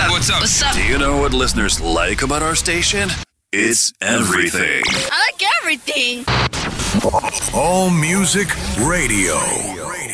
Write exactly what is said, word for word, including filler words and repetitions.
up? What's up? What's up? Do you know what listeners like about our station? It's everything. I like everything. All Music Radio.